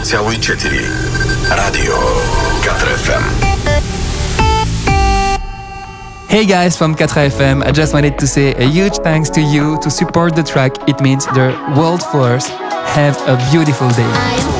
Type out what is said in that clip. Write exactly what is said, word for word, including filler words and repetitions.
сто целых четыре. Радио Катар эф эм. Hey guys from Katra F M, I just wanted to say a huge thanks to you to support the track. It means the world for us. Have a beautiful day.